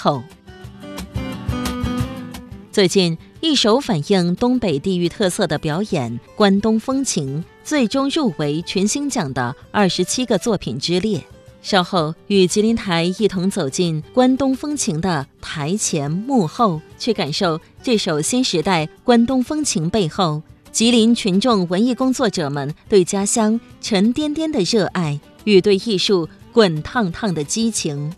口。最近，一首反映东北地域特色的表演《关东风情》最终入围群星奖的27个作品之列。稍后与吉林台一同走进关东风情的台前幕后，去感受这首新时代关东风情背后吉林群众文艺工作者们对家乡沉甸甸的热爱与对艺术滚烫烫的激情。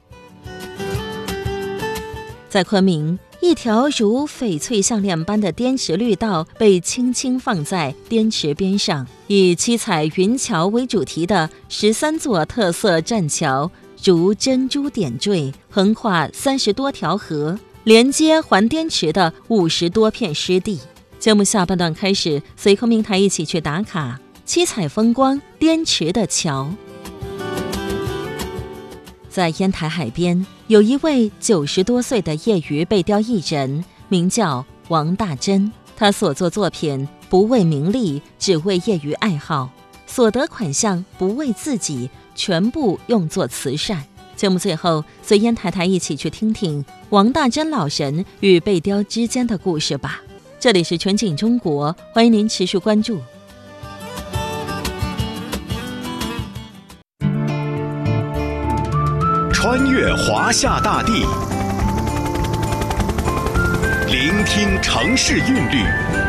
在昆明，一条如翡翠项链般的滇池绿道被轻轻放在滇池边上，以七彩云桥为主题的13座特色栈桥如珍珠点缀，横跨30多条河，连接环滇池的50多片湿地。节目下半段开始，随昆明台一起去打卡七彩风光滇池的桥。在烟台海边，有一位90多岁的业余背雕艺人，名叫王大珍。他所作作品不为名利，只为业余爱好，所得款项不为自己，全部用作慈善。节目最后，随烟台台一起去听听王大珍老人与背雕之间的故事吧。这里是全景中国，欢迎您持续关注。 穿越华夏大地，聆听城市韵律，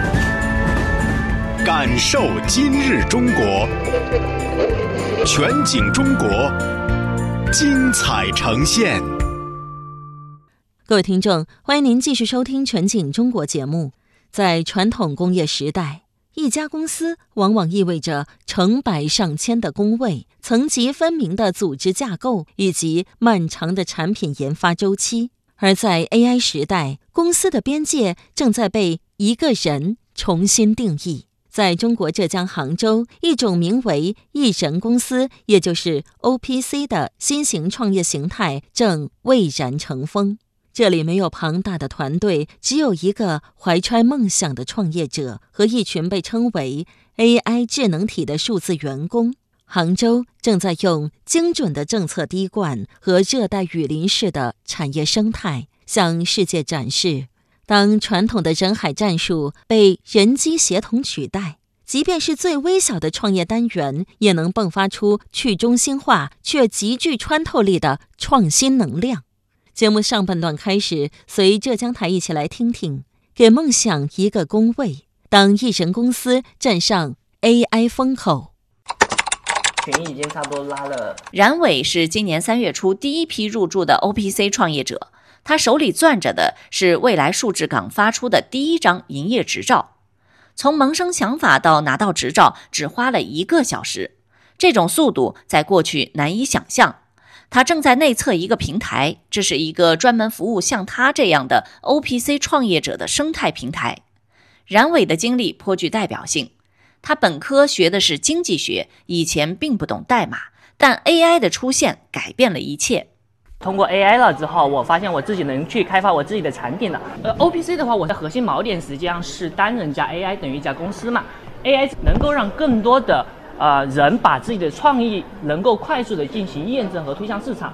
感受今日中国。全景中国，精彩呈现。 各位听众，欢迎您继续收听全景中国节目。在传统工业时代，一家公司往往意味着成百上千的工位、层级分明的组织架构以及漫长的产品研发周期。而在 AI 时代，公司的边界正在被一个人重新定义。在中国浙江杭州，一种名为一人公司，也就是 OPC 的新型创业形态正蔚然成风。这里没有庞大的团队，只有一个怀揣梦想的创业者和一群被称为 AI 智能体的数字员工。杭州正在用精准的政策滴灌和热带雨林式的产业生态，向世界展示，当传统的人海战术被人机协同取代，即便是最微小的创业单元，也能迸发出去中心化却极具穿透力的创新能量。节目上半段开始，随浙江台一起来听听给梦想一个工位，当一人公司站上 AI 风口。 群已经差不多拉了。 冉伟是今年3月初第一批入驻的 OPC 创业者，他手里攥着的是未来数字港发出的第一张营业执照。从萌生想法到拿到执照只花了1个小时，这种速度在过去难以想象。他正在内测一个平台，这是一个专门服务像他这样的 OPC 创业者的生态平台。冉伟的经历颇具代表性，他本科学的是经济学，以前并不懂代码，但 AI 的出现改变了一切。 通过 AI 了之后，我发现我自己能去开发我自己的产品了。OPC 的话，我的核心锚点实际上是单人加 AI 等于一家公司嘛。AI 能够让更多的人把自己的创意能够快速的进行验证和推向市场。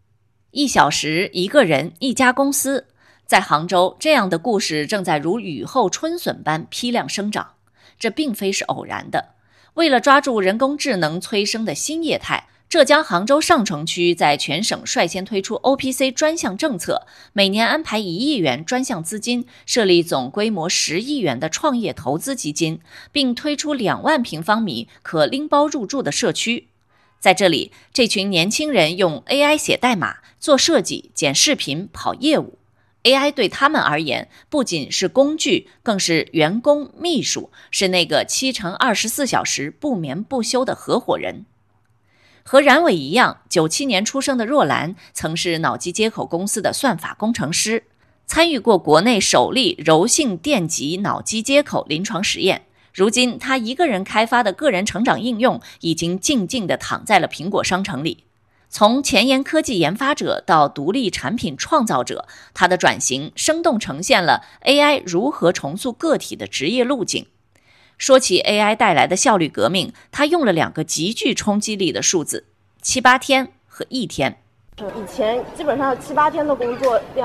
1小时1个人1家公司，在杭州，这样的故事正在如雨后春笋般批量生长。这并非是偶然的。为了抓住人工智能催生的新业态，浙江杭州上城区在全省率先推出 OPC 专项政策，每年安排1亿元专项资金，设立总规模10亿元的创业投资基金，并推出2万平方米可拎包入住的社区。在这里，这群年轻人用 AI 写代码、做设计、剪视频、跑业务。AI 对他们而言，不仅是工具，更是员工、秘书，是那个7×24小时不眠不休的合伙人。和冉伟一样，97年出生的若兰曾是脑机接口公司的算法工程师，参与过国内首例柔性电极脑机接口临床实验。如今，他一个人开发的个人成长应用已经静静地躺在了苹果商城里。从前沿科技研发者到独立产品创造者，他的转型生动呈现了 AI 如何重塑个体的职业路径。说起 AI 带来的效率革命，他用了2个极具冲击力的数字：7-8天和1天。 以前基本上7-8天的工作量